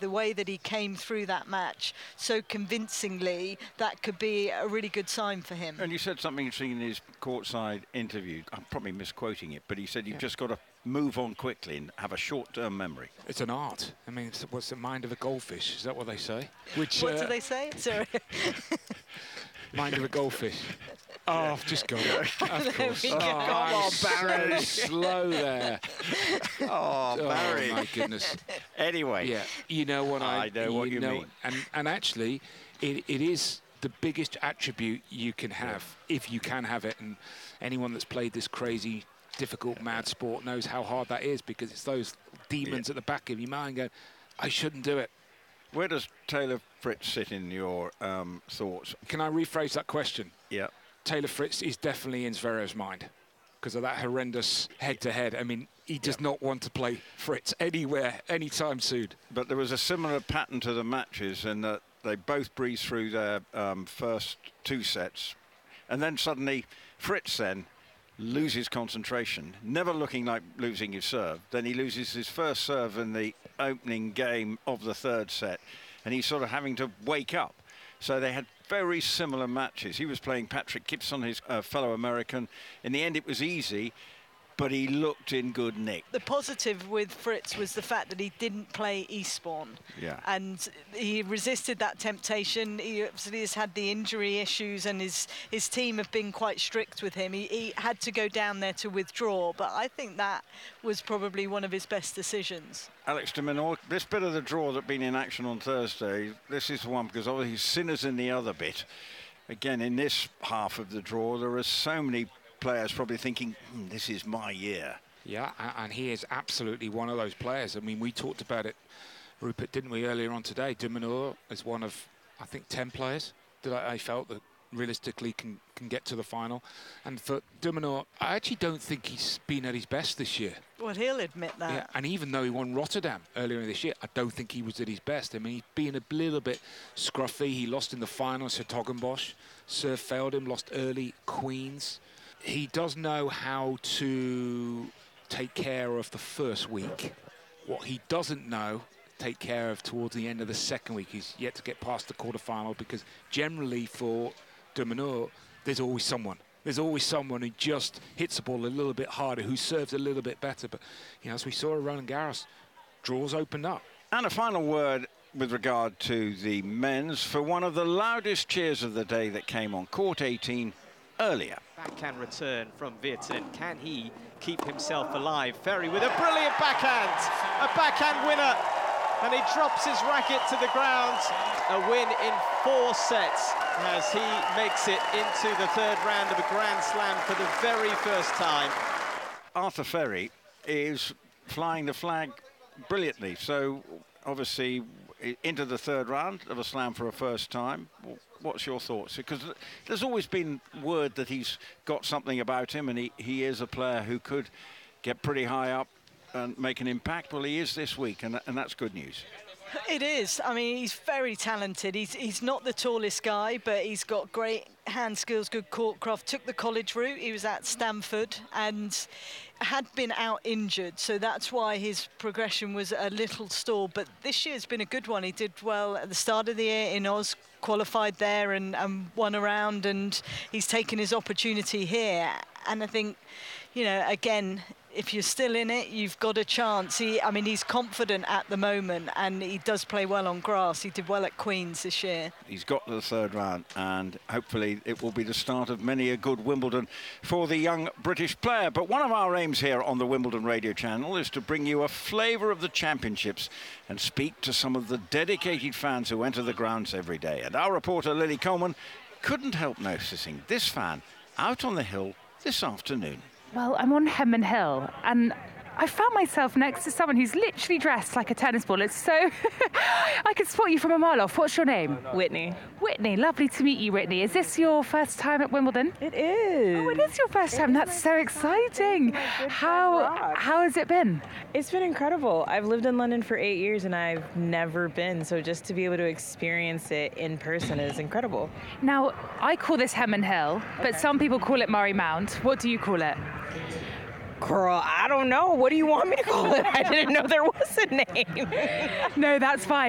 the way that he came through that match so convincingly, that could be a really good sign for him. And you said something interesting in his courtside interview. I'm probably misquoting it, but he said you've just got to move on quickly and have a short-term memory. It's an art. I mean, what's the mind of a goldfish? Is that what they say? What do they say? Sorry. Mind of a goldfish. Oh, I've just gone. Of course. Come on, Barry. So slow there. Oh, Barry. Oh, my goodness. Anyway. Yeah, you know what I know what you mean. And actually, it is the biggest attribute you can have, if you can have it. And anyone that's played this crazy, difficult, mad sport knows how hard that is, because it's those demons at the back of your mind going, I shouldn't do it. Where does Taylor Fritz sit in your thoughts? Can I rephrase that question? Yeah. Taylor Fritz is definitely in Zverev's mind because of that horrendous head-to-head. I mean, he does not want to play Fritz anywhere, anytime soon. But there was a similar pattern to the matches in that they both breezed through their first 2 sets, and then suddenly Fritz then loses concentration, never looking like losing his serve. Then he loses his first serve in the opening game of the 3rd set, and he's sort of having to wake up. So they had very similar matches. He was playing Patrick Gibson, his fellow American. In the end, it was easy, but he looked in good nick. The positive with Fritz was the fact that he didn't play Eastbourne. Yeah. And he resisted that temptation. He obviously has had the injury issues, and his team have been quite strict with him. He had to go down there to withdraw, but I think that was probably one of his best decisions. Alex de Minaur, this bit of the draw that's been in action on Thursday, this is one because obviously Sinner's in the other bit. Again, in this half of the draw, there are so many players probably thinking, this is my year. Yeah, and he is absolutely one of those players. I mean, we talked about it, Rupert, didn't we, earlier on today? De Minaur is one of, I think, 10 players that I felt that realistically can get to the final. And for De Minaur, I actually don't think he's been at his best this year. Well, he'll admit that. Yeah, and even though he won Rotterdam earlier this year, I don't think he was at his best. I mean, he's been a little bit scruffy. He lost in the final, Sir Toggenbosch. Serve failed him, lost early, Queens. He does know how to take care of the first week. What he doesn't know, take care of towards the end of the second week. He's yet to get past the quarterfinal, because generally for De Minaur, there's always someone. There's always someone who just hits the ball a little bit harder, who serves a little bit better. But, you know, as we saw at Roland Garros, draws opened up. And a final word with regard to the men's for one of the loudest cheers of the day that came on court 18 earlier. Backhand return from Virtanen. Can he keep himself alive? Ferry with a brilliant backhand. A backhand winner. And he drops his racket to the ground. A win in 4 sets as he makes it into the 3rd round of a Grand Slam for the very first time. Arthur Ferry is flying the flag brilliantly. So obviously into the 3rd round of a Slam for a first time. What's your thoughts? Because there's always been word that he's got something about him, and he is a player who could get pretty high up and make an impact. Well, he is this week, and that's good news. It is. I mean, he's very talented. He's not the tallest guy, but he's got great hand skills, good courtcraft. Took the college route. He was at Stanford and had been out injured, so that's why his progression was a little stalled. But this year's been a good one. He did well at the start of the year in Oz, qualified there and won a round, and he's taken his opportunity here. And I think, you know, again, if you're still in it, you've got a chance. I mean, he's confident at the moment, and he does play well on grass. He did well at Queen's this year. He's got to the 3rd round, and hopefully it will be the start of many a good Wimbledon for the young British player. But one of our aims here on the Wimbledon Radio Channel is to bring you a flavour of the championships and speak to some of the dedicated fans who enter the grounds every day. And our reporter, Lily Coleman, couldn't help noticing this fan out on the hill this afternoon. Well, I'm on Henman Hill, and I found myself next to someone who's literally dressed like a tennis ball. It's so... I could spot you from a mile off. What's your name? Whitney. Whitney, lovely to meet you, Whitney. Is this your first time at Wimbledon? It is. Oh, it is your first time. That's so exciting. How has it been? It's been incredible. I've lived in London for 8 years, and I've never been, so just to be able to experience it in person is incredible. Now, I call this Henman Hill, but some people call it Murray Mount. What do you call it? Girl, I don't know. What do you want me to call it? I didn't know there was a name. No, that's fine.